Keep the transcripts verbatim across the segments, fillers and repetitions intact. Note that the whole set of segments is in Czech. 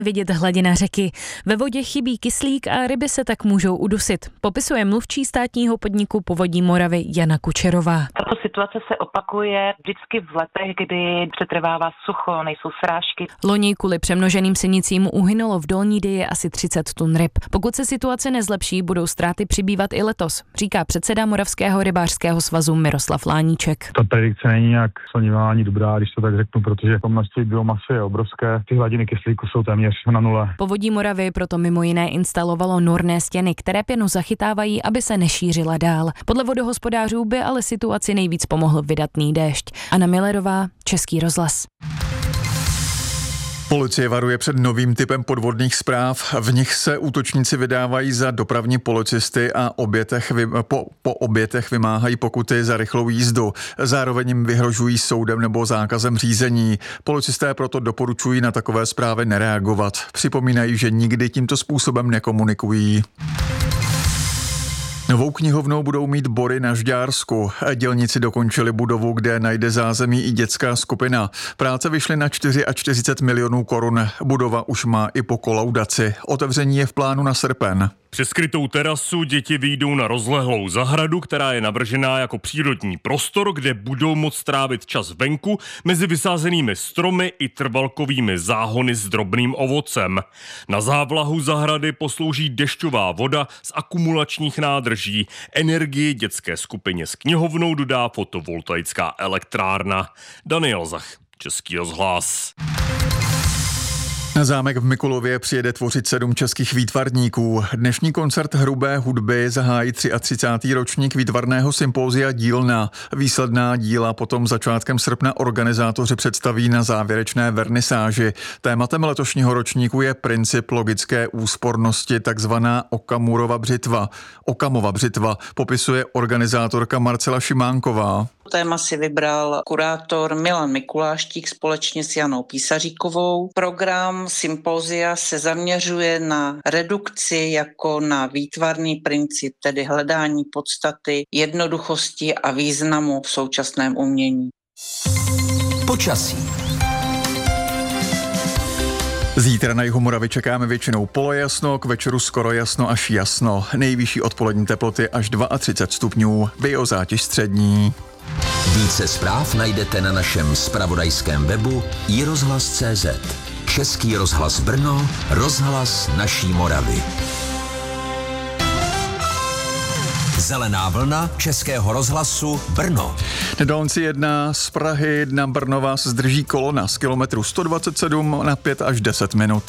Vidět hladina řeky. Ve vodě chybí kyslík a ryby se tak můžou udusit. Popisuje mluvčí státního podniku Povodí Moravy Jana Kučerová. Tato situace se opakuje vždycky v letech, kdy přetrvává sucho, nejsou srážky. Loni kvůli přemnoženým sinicím uhynulo v Dolní Dyji asi třicet tun ryb. Pokud se situace nezlepší, budou ztráty přibývat i letos, říká předseda Moravského rybářského svazu Miroslav Láníček. Ta predikce není nějak slnivá ani dobrá, když to tak řeknu, protože to množství biomasy je obrovské. Ty hladiny kyslíku jsou téměř na nule. Povodí Moravy proto mimo jiné instalovalo norné stěny, které pěnu zachytávají, aby se nešířila dál. Podle vodohospodářů by ale situaci nejvíc pomohl vydatný déšť. Anna Millerová, Český rozhlas. Policie varuje před novým typem podvodných zpráv. V nich se útočníci vydávají za dopravní policisty a obětech vy, po, po obětech vymáhají pokuty za rychlou jízdu. Zároveň jim vyhrožují soudem nebo zákazem řízení. Policisté proto doporučují na takové zprávy nereagovat. Připomínají, že nikdy tímto způsobem nekomunikují. Novou knihovnou budou mít Bory na Žďársku. Dělníci dokončili budovu, kde najde zázemí i dětská skupina. Práce vyšly na čtyřicet čtyři milionů korun. Budova už má i po kolaudaci. Otevření je v plánu na srpen. Přes skrytou terasu děti vyjdou na rozlehlou zahradu, která je navržená jako přírodní prostor, kde budou moct trávit čas venku mezi vysázenými stromy i trvalkovými záhony s drobným ovocem. Na závlahu zahrady poslouží dešťová voda z akumulačních nádrží. Energii dětské skupině s knihovnou dodá fotovoltaická elektrárna. Daniel Zach, Český rozhlas. Na zámek v Mikulově přijede tvořit sedm českých výtvarníků. Dnešní koncert hrubé hudby zahájí třicátý třetí ročník výtvarného sympózia Dílna. Výsledná díla potom začátkem srpna organizátoři představí na závěrečné vernisáži. Tématem letošního ročníku je princip logické úspornosti, takzvaná Okamurova břitva. Okamova břitva popisuje organizátorka Marcela Šimánková. Téma si vybral kurátor Milan Mikuláštík společně s Janou Písaříkovou. Program sympózia se zaměřuje na redukci jako na výtvarný princip, tedy hledání podstaty, jednoduchosti a významu v současném umění. Počasí. Zítra na jihu Moravy čekáme většinou polojasno, k večeru skoro jasno až jasno. Nejvyšší odpolední teploty až třicet dva stupňů, biozátěž střední. Více zpráv najdete na našem zpravodajském webu i rozhlas tečka cé zet. Český rozhlas Brno, rozhlas naší Moravy. Zelená vlna Českého rozhlasu Brno. Na dálnici jedna z Prahy na Brno vás zdrží kolona z kilometru sto dvacet sedm na pět až deset minut.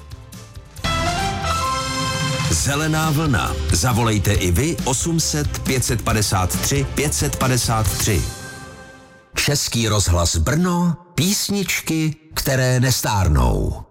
Zelená vlna. Zavolejte i vy osm set pět padesát tři pět padesát tři. Český rozhlas Brno, písničky, které nestárnou.